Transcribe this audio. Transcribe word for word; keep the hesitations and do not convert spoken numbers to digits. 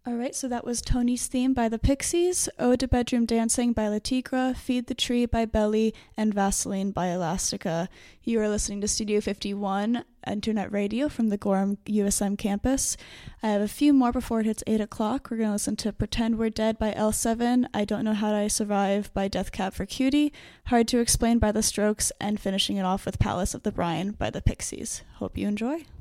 All right, so that was Tony's Theme by the Pixies, Ode to Bedroom Dancing by La Tigra, Feed the Tree by Belly, and Vaseline by Elastica. You are listening to Studio fifty-one, Internet Radio from the Gorham U S M campus. I have a few more before it hits eight o'clock. We're going to listen to Pretend We're Dead by L seven, I Don't Know How I Survive by Death Cab for Cutie, Hard to Explain by The Strokes, and finishing it off with Palace of the Brine by the Pixies. Hope you enjoy.